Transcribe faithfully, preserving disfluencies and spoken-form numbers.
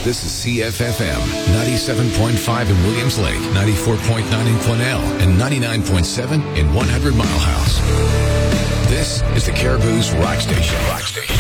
This is C F F M, ninety-seven point five in Williams Lake, ninety-four point nine in Quesnel, and ninety-nine point seven in one hundred Mile House. This is the Caribou's Rock Station. Rock Station.